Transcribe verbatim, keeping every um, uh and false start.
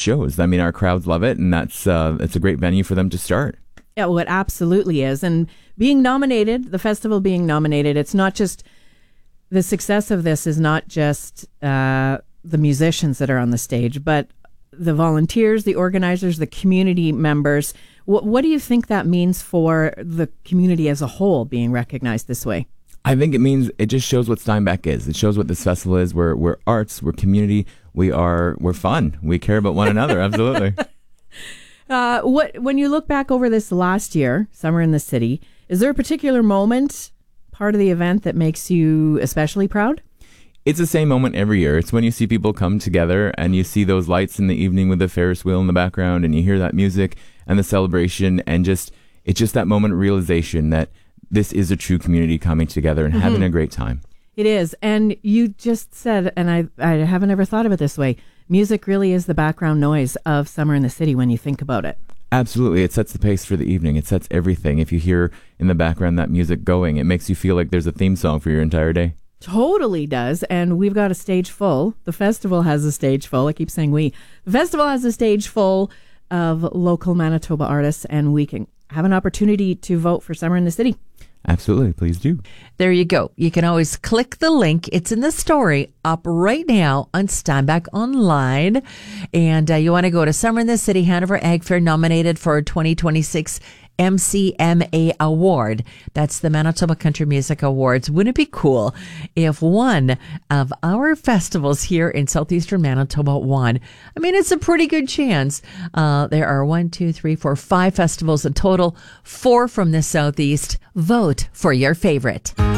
shows. I mean, our crowds love it, and that's uh, it's a great venue for them to start. Yeah, well, it absolutely is. And being nominated, the festival being nominated, it's not just, the success of this is not just uh, the musicians that are on the stage, but the volunteers, the organizers, the community members. What, what do you think that means for the community as a whole being recognized this way? I think it means it just shows what Steinbach is. It shows what this festival is. We're we're arts, we're community, we are we're fun. We care about one another. Absolutely. Uh, what when you look back over this last year, Summer in the City, is there a particular moment, part of the event, that makes you especially proud? It's the same moment every year. It's when you see people come together and you see those lights in the evening with the Ferris wheel in the background, and you hear that music and the celebration, and just it's just that moment of realization that this is a true community coming together and mm-hmm. having a great time. It is. And you just said, and I, I haven't ever thought of it this way, music really is the background noise of Summer in the City when you think about it. Absolutely. It sets the pace for the evening. It sets everything. If you hear in the background that music going, it makes you feel like there's a theme song for your entire day. Totally does. And we've got a stage full. The festival has a stage full. I keep saying we. The festival has a stage full of local Manitoba artists, and we can have an opportunity to vote for Summer in the City. Absolutely. Please do. There you go. You can always click the link. It's in the story up right now on Steinbach Online. And uh, you want to go to Summer in the City Hanover Ag Fair, nominated for twenty twenty-six M C M A Award. That's the Manitoba Country Music Awards. Wouldn't it be cool if one of our festivals here in southeastern Manitoba won? I mean, it's a pretty good chance. Uh, there are one, two, three, four, five festivals in total, four from the southeast. Vote for your favorite.